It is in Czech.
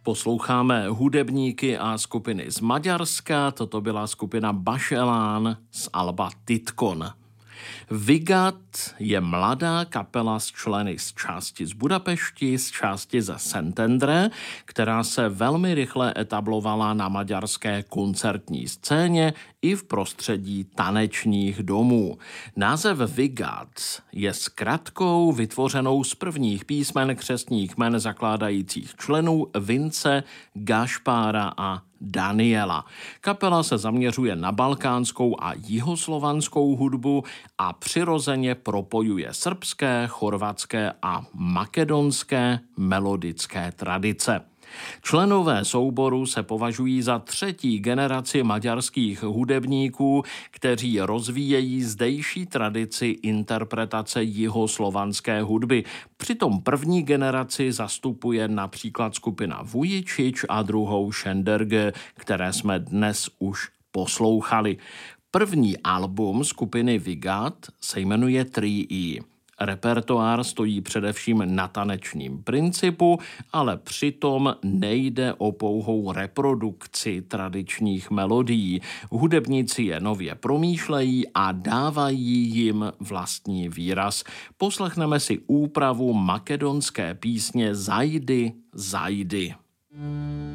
Posloucháme hudebníky a skupiny z Maďarska. Toto byla skupina Baselán z alba Titkon. Vigat je mladá kapela s členy z části z Budapešti, z části ze Szentendre, která se velmi rychle etablovala na maďarské koncertní scéně i v prostředí tanečních domů. Název Vigat je zkratkou vytvořenou z prvních písmen křestních jmen zakládajících členů Vince, Gašpára a Daniela. Kapela se zaměřuje na balkánskou a jihoslovanskou hudbu a přirozeně propojuje srbské, chorvatské a makedonské melodické tradice. Členové souboru se považují za třetí generaci maďarských hudebníků, kteří rozvíjejí zdejší tradici interpretace jihoslovanské hudby. Přitom první generaci zastupuje například skupina Vujicic a druhou Šenderge, které jsme dnes už poslouchali. První album skupiny Vigat se jmenuje 3i. Repertoár stojí především na tanečním principu, ale přitom nejde o pouhou reprodukci tradičních melodií. Hudebníci je nově promýšlejí a dávají jim vlastní výraz. Poslechneme si úpravu makedonské písně Zajdi, Zajdi.